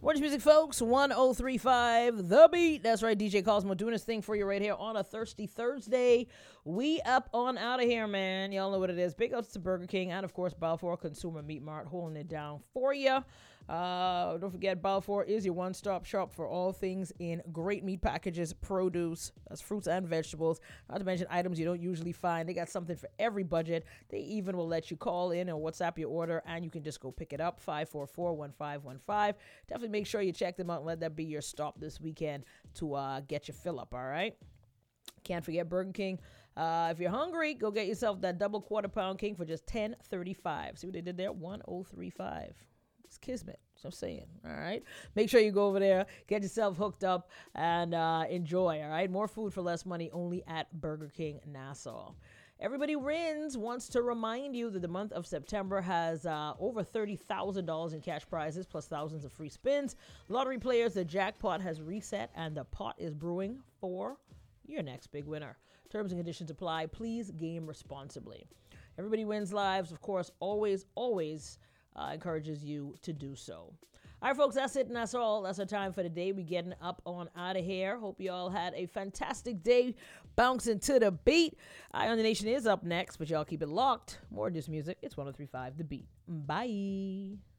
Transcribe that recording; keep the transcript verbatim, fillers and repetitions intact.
Orange Music, folks, one oh three point five The Beat. That's right, D J Cosmo doing his thing for you right here on a thirsty Thursday. We up on out of here, man. Y'all know what it is. Big ups to Burger King and, of course, Balfour Consumer Meat Mart holding it down for you. Uh, don't forget, Balfour is your one-stop shop for all things in great meat packages, produce, that's fruits and vegetables, not to mention items you don't usually find. They got something for every budget. They even will let you call in or WhatsApp your order, and you can just go pick it up, five four four, one five one five. Definitely make sure you check them out and let that be your stop this weekend to uh, get your fill up, all right? Can't forget Burger King. Uh, if you're hungry, go get yourself that double quarter pound king for just ten thirty-five. See what they did there? one oh three point five. It's kismet. So I'm saying, all right? Make sure you go over there, get yourself hooked up, and uh, enjoy, all right? More food for less money only at Burger King Nassau. Everybody Wins wants to remind you that the month of September has uh, over thirty thousand dollars in cash prizes plus thousands of free spins. Lottery players, the jackpot has reset and the pot is brewing for your next big winner. Terms and conditions apply. Please game responsibly. Everybody Wins Lives, of course, always, always uh, encourages you to do so. All right, folks, that's it, and that's all. That's our time for the day. We getting up on out of here. Hope you all had a fantastic day bouncing to the beat. Eye on the Nation is up next, but y'all keep it locked. More of this music. It's one oh three point five The Beat. Bye.